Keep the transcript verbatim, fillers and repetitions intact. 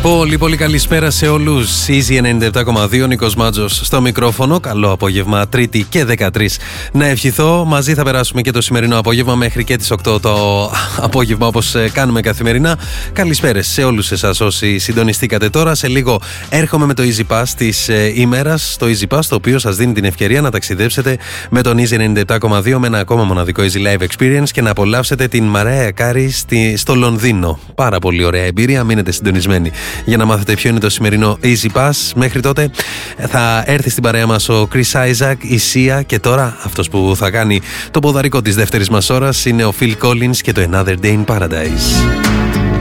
Πολύ πολύ καλησπέρα σε όλους. Easy ενενήντα επτά κόμμα δύο, Νίκος Μάτζος στο μικρόφωνο. Καλό απόγευμα, Τρίτη και δεκατρείς. Να ευχηθώ, μαζί θα περάσουμε και το σημερινό απόγευμα μέχρι και τις οκτώ το απόγευμα, όπως κάνουμε καθημερινά. Καλησπέρες σε όλους εσάς όσοι συντονιστήκατε τώρα. Σε λίγο έρχομαι με το Easy Pass της ε, ημέρας. Το Easy Pass, το οποίο σας δίνει την ευκαιρία να ταξιδέψετε με τον Easy ενενήντα επτά κόμμα δύο με ένα ακόμα μοναδικό Easy Live Experience και να απολαύσετε την Μαραία Κάρι στη, στο Λονδίνο. Πάρα πολύ ωραία εμπειρία. Μείνετε συντονισμένοι για να μάθετε ποιο είναι το σημερινό Easy Pass. Μέχρι τότε θα έρθει στην παρέα μας ο Chris Isaac, η Sia, και τώρα αυτός που θα κάνει το ποδαρικό της δεύτερης μας ώρας είναι ο Phil Collins και το Another Day in Paradise.